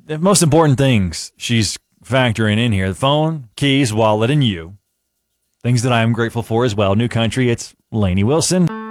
the most important things she's factoring in here: the phone, keys, wallet, and you. Things that I'm grateful for as well. New country, it's Lainey Wilson.